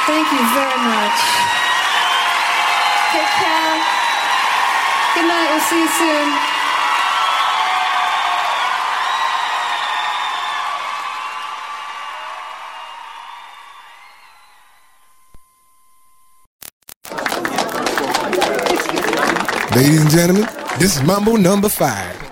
Thank you very much. Take care. Good night. We'll see you soon. Ladies and gentlemen, this is Mambo number 5.